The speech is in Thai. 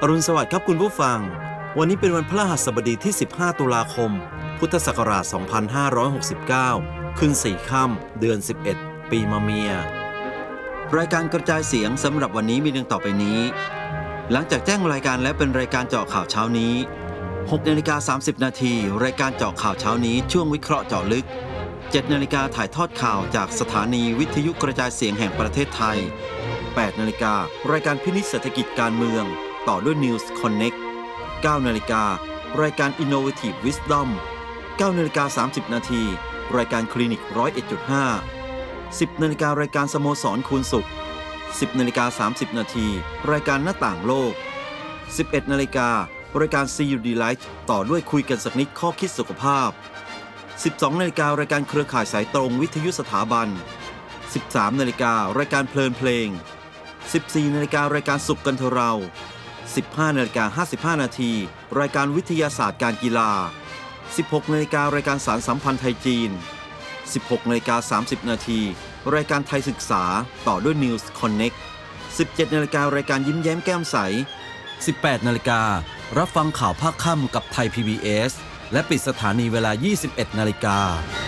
อรุณสวัสดิ์ครับคุณผู้ฟังวันนี้เป็นวันพฤหัสบดีที่15ตุลาคมพุทธศักราช2569ขึ้น4ค่ำเดือน11ปีมะเมียรายการกระจายเสียงสำหรับวันนี้มีดังต่อไปนี้หลังจากแจ้งรายการและเป็นรายการเจาะข่าวเช้านี้6:30 นาทีรายการเจาะข่าวเช้านี้ช่วงวิเคราะห์เจาะลึก7 นาฬิกาถ่ายทอดข่าวจากสถานีวิทยุกระจายเสียงแห่งประเทศไทย8 นาฬิการายการพินิจเศรษฐกิจการเมืองต่อด้วย News Connect 9 นาฬิการายการ Innovative Wisdom 9:30 นาทีรายการคลินิก 101.5 10 นาฬิการายการสโมสรคูณสุข 10:30 นาทีรายการหน้าต่างโลก 11 นาฬิการายการ CUD Light ต่อด้วยคุยกันสักนิดข้อคิดสุขภาพ 12 นาฬิการายการเครือข่ายสายตรงวิทยุสถาบัน 13 นาฬิการายการเพลินเพลง 14 นาฬิการายการสุขกันเถอะเรา 15:55 นาทีรายการวิทยาศาสตร์การกีฬา 16 นาฬิการายการสารสัมพันธ์ไทยจีน 16:30 นาทีรายการไทยศึกษาต่อด้วย News Connect 17 นาฬิการายการยิ้มแย้มแก้มใส 18 นาฬิการับฟังข่าวภาคค่ำกับไทย PBS และปิดสถานีเวลา 21 นาฬิกา